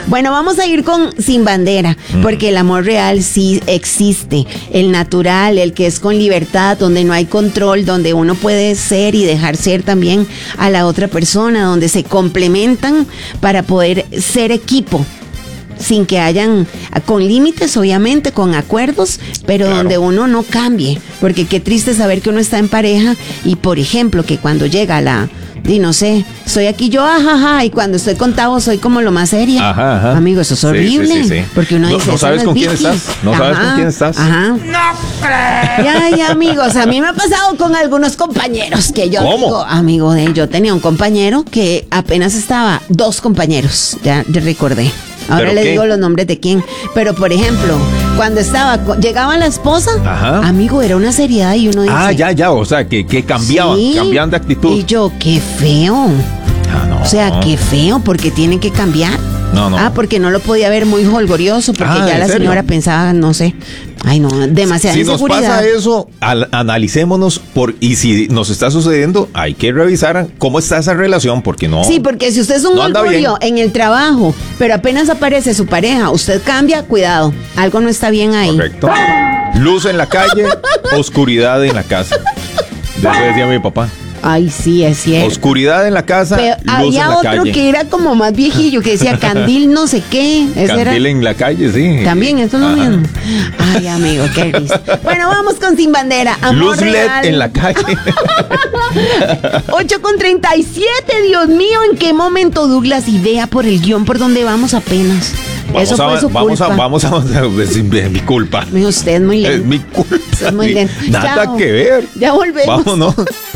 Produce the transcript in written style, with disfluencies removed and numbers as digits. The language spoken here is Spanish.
Bueno, vamos a ir con Sin Bandera, porque el amor real sí existe. El natural, el que es con libertad, donde no hay control, donde uno puede ser y dejar ser también a la otra persona, donde se complementan para poder ser equipo. Sin que hayan, con límites obviamente, con acuerdos, pero claro, donde uno no cambie, porque qué triste saber que uno está en pareja y, por ejemplo, que cuando llega y no sé, soy aquí yo, ajaja, y cuando estoy con Tavo soy como lo más seria. Ajá. Amigo, eso es horrible, sí. Porque uno dice, no sabes con quién estás, sabes con quién estás. Ajá. No creo. Ya, amigos, a mí me ha pasado con algunos compañeros que yo digo, amigo, yo tenía un compañero que apenas estaba, 2 compañeros, ya recordé. Ahora le digo los nombres de quién. Pero, por ejemplo, cuando llegaba la esposa, amigo, era una seriedad y uno dice... ya, o sea, que cambiaban de actitud. Y yo, qué feo. O sea, qué feo, porque tienen que cambiar. No. Porque no lo podía ver muy holgorioso, porque ya la señora pensaba, no sé, ay no, demasiada inseguridad. Si nos pasa eso, analicémonos y si nos está sucediendo, hay que revisar cómo está esa relación, porque no. Sí, porque si usted es un holgorio en el trabajo, pero apenas aparece su pareja, usted cambia, cuidado, algo no está bien ahí. Correcto. Luz en la calle, oscuridad en la casa. Eso decía mi papá. Ay, sí, es cierto. Oscuridad en la casa, pero luz en la calle. Había otro que era como más viejillo, que decía candil no sé qué. Candil en la calle, sí. También, eso es lo mismo. Ay, amigo, qué risa. Bueno, vamos con Sin Bandera. Amor luz real. LED en la calle. 8:37, Dios mío, ¿en qué momento Douglas idea por el guión por donde vamos apenas? Eso fue su culpa. Vamos a es mi culpa. Usted es muy lento. Es mi culpa. Usted es muy lento. Nada que ver. Ya volvemos. Vámonos.